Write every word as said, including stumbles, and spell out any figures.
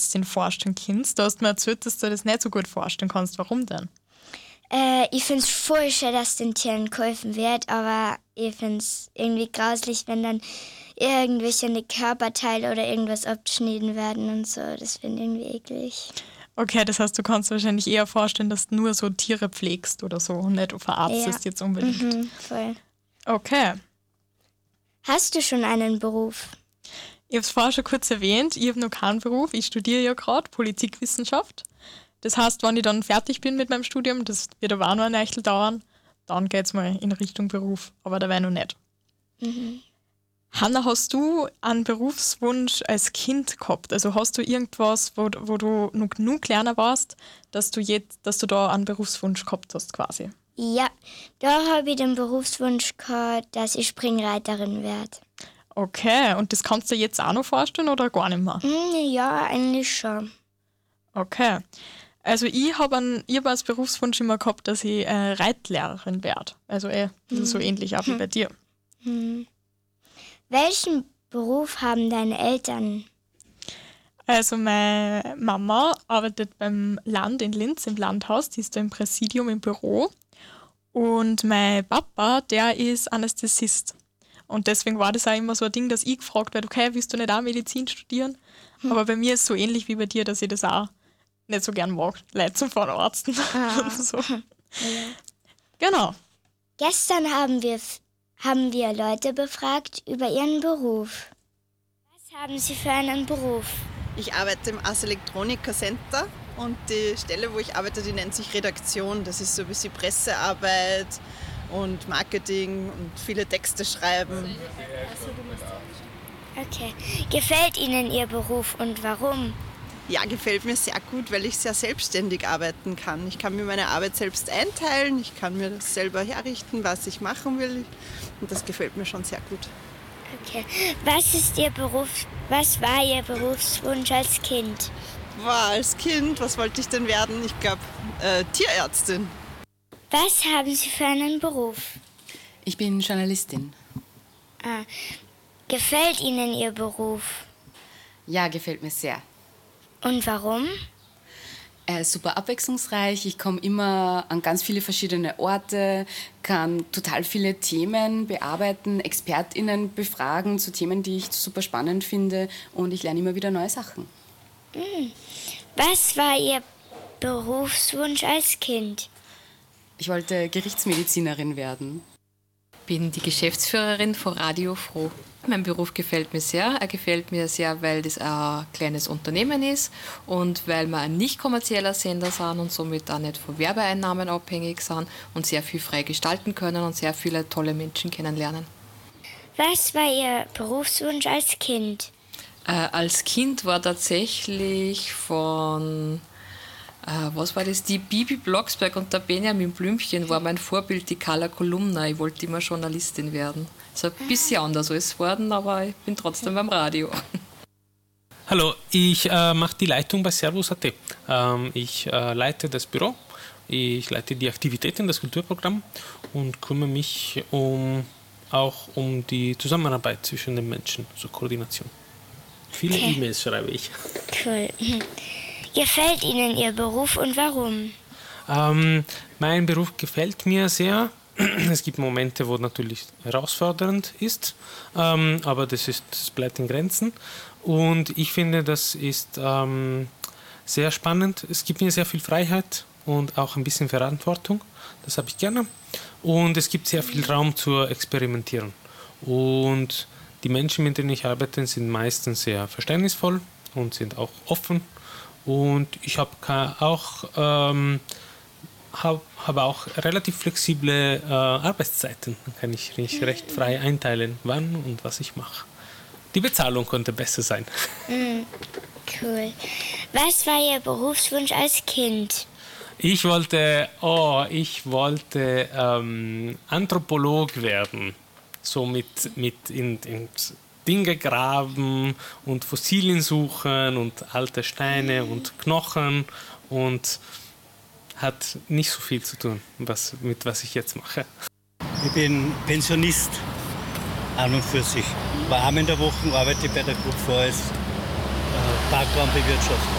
Tierärztin vorstellen kannst. Du hast mir erzählt, dass du das nicht so gut vorstellen kannst. Warum denn? Äh, ich finde es voll schön, dass den Tieren geholfen wird, aber ich finde es irgendwie grauslich, wenn dann irgendwelche Körperteile oder irgendwas abgeschnitten werden und so. Das finde ich irgendwie eklig. Okay, das heißt, du kannst dir wahrscheinlich eher vorstellen, dass du nur so Tiere pflegst oder so und nicht verarztest Ja. jetzt unbedingt. Mhm, voll. Okay. Hast du schon einen Beruf? Ich habe es vorher schon kurz erwähnt, ich habe noch keinen Beruf. Ich studiere ja gerade Politikwissenschaft. Das heißt, wenn ich dann fertig bin mit meinem Studium, das wird aber auch noch ein Eichel dauern, dann geht es mal in Richtung Beruf. Aber dabei noch nicht. Mhm. Hanna, hast du einen Berufswunsch als Kind gehabt? Also hast du irgendwas, wo, wo du noch genug kleiner warst, dass du, jetzt, dass du da einen Berufswunsch gehabt hast quasi? Ja, da habe ich den Berufswunsch gehabt, dass ich Springreiterin werde. Okay, und das kannst du dir jetzt auch noch vorstellen oder gar nicht mehr? Mhm, ja, eigentlich schon. Okay. Also ich habe einen, ich hab als Berufswunsch immer gehabt, dass ich äh, Reitlehrerin werde. Also eh, das ist so ähnlich auch wie bei dir. Mhm. Welchen Beruf haben deine Eltern? Also meine Mama arbeitet beim Land in Linz im Landhaus, die ist da im Präsidium im Büro. Und mein Papa, der ist Anästhesist. Und deswegen war das auch immer so ein Ding, dass ich gefragt werde, okay, willst du nicht auch Medizin studieren? Hm. Aber bei mir ist es so ähnlich wie bei dir, dass ich das auch nicht so gern mag, Leute zum Verarzten. Ah. Und so. Ja. Genau. Gestern haben wir, haben wir Leute befragt über ihren Beruf. Was haben sie für einen Beruf? Ich arbeite im Ars Electronica Center und die Stelle, wo ich arbeite, die nennt sich Redaktion. Das ist so ein bisschen Pressearbeit und Marketing und viele Texte schreiben. Okay. Gefällt Ihnen Ihr Beruf und warum? Ja, gefällt mir sehr gut, weil ich sehr selbstständig arbeiten kann. Ich kann mir meine Arbeit selbst einteilen, ich kann mir das selber herrichten, was ich machen will. Und das gefällt mir schon sehr gut. Okay. Was ist Ihr Beruf, was war Ihr Berufswunsch als Kind? War als Kind, was wollte ich denn werden? Ich glaube, äh, Tierärztin. Was haben Sie für einen Beruf? Ich bin Journalistin. Ah. Gefällt Ihnen Ihr Beruf? Ja, gefällt mir sehr. Und warum? Er ist super abwechslungsreich. Ich komme immer an ganz viele verschiedene Orte, kann total viele Themen bearbeiten, ExpertInnen befragen zu Themen, die ich super spannend finde, und ich lerne immer wieder neue Sachen. Was war Ihr Berufswunsch als Kind? Ich wollte Gerichtsmedizinerin werden. Ich bin die Geschäftsführerin von Radio Froh. Mein Beruf gefällt mir sehr. Er gefällt mir sehr, weil das ein kleines Unternehmen ist und weil wir ein nicht kommerzieller Sender sind und somit auch nicht von Werbeeinnahmen abhängig sind und sehr viel frei gestalten können und sehr viele tolle Menschen kennenlernen. Was war Ihr Berufswunsch als Kind? Äh, als Kind war tatsächlich von, äh, was war das, die Bibi Blocksberg und der Benjamin Blümchen war mein Vorbild, die Carla Kolumna. Ich wollte immer Journalistin werden. Ist ein bisschen anders als geworden, aber ich bin trotzdem beim Radio. Hallo, ich äh, mache die Leitung bei Servus Punkt at. Ähm, ich äh, leite das Büro, ich leite die Aktivitäten, das Kulturprogramm und kümmere mich um, auch um die Zusammenarbeit zwischen den Menschen, zur Koordination. Viele Okay. E-Mails schreibe ich. Cool. Gefällt Ihnen Ihr Beruf und warum? Ähm, mein Beruf gefällt mir sehr. Es gibt Momente, wo natürlich herausfordernd ist, ähm, aber das, ist, das bleibt in Grenzen. Und ich finde, das ist ähm, sehr spannend. Es gibt mir sehr viel Freiheit und auch ein bisschen Verantwortung. Das habe ich gerne. Und es gibt sehr viel Raum zur Experimentieren. Und die Menschen, mit denen ich arbeite, sind meistens sehr verständnisvoll und sind auch offen. Und ich habe auch... Ähm, habe hab auch relativ flexible äh, Arbeitszeiten. Dann kann ich mich recht frei einteilen, wann und was ich mache. Die Bezahlung könnte besser sein. Mm, cool. Was war Ihr Berufswunsch als Kind? Ich wollte, oh, ich wollte ähm, Anthropolog werden. So mit, mit in, in Dinge graben und Fossilien suchen und alte Steine und Knochen und hat nicht so viel zu tun, was, mit was ich jetzt mache. Ich bin Pensionist an und für sich. War einmal in der Woche, arbeite bei der Group Forest, äh, Parkraumbewirtschaftung.